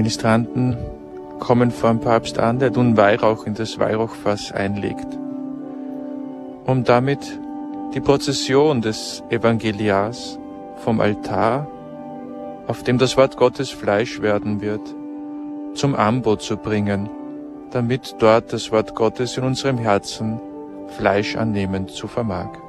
Ministranten kommen vor dem Papst an, der nun Weihrauch in das Weihrauchfass einlegt, um damit die Prozession des Evangeliars vom Altar, auf dem das Wort Gottes Fleisch werden wird, zum Ambo zu bringen, damit dort das Wort Gottes in unserem Herzen Fleisch annehmen zu vermag.